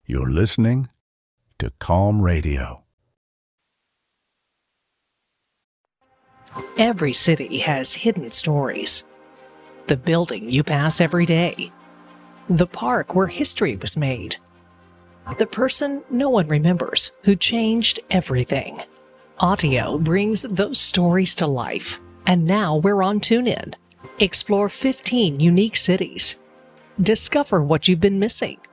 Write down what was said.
You're listening to Calm Radio. Every city has hidden stories. The building you pass every day. The park where history was made. The person no one remembers who changed everything. Audio brings those stories to life. And now we're on TuneIn. Explore 15 unique cities. Discover what you've been missing.